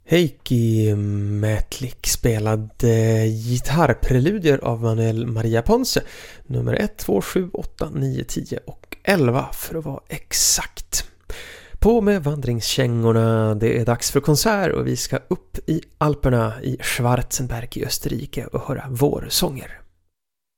Heikki Mätlik spelade gitarrpreludier av Manuel Maria Ponce, nummer 1, 2, 7, 8, 9, 10 och 11 för att vara exakt. På med vandringskängorna, det är dags för konsert och vi ska upp i Alperna i Schwarzenberg i Österrike och höra vårsånger.